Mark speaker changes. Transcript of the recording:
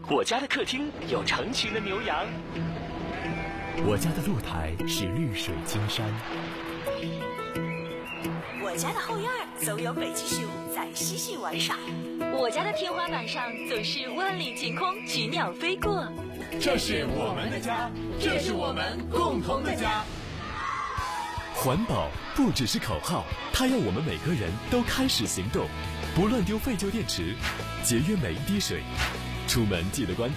Speaker 1: 我家的客厅有成群的牛羊，
Speaker 2: 我家的露台是绿水青山，
Speaker 3: 我家的后院总有北极熊在嬉戏玩耍，
Speaker 4: 我家的天花板上总是万里晴空，菊鸟飞过。
Speaker 5: 这是我们的家，这是我们共同的家。
Speaker 2: 环保不只是口号，它要我们每个人都开始行动，不乱丢废旧电池，节约每一滴水，出门记得关灯。